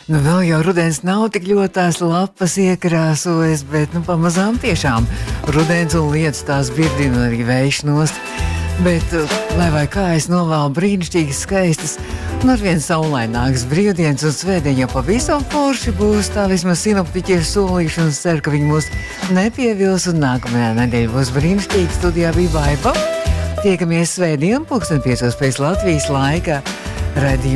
Nu, vēl jau rudens nav tik ļoti tās lapas iekrāsojas, bet pamazām tiešām rudens un lietus tās birdina arī vējš nost. Bet, lai vai kā es novēlu brīnišķīgas, skaistas un arvien saulainākas brīvdienas un svētdien jau pavisam forši būs, tā vismaz sinoptiķi ir solījuši un ceru, ka viņi mūs nepievils un nākamajā nedēļa būs brīnišķīga. Studijā bija Vaipa. Tiekamies svētdien, 5:00 pēc Latvijas laika. Radījumā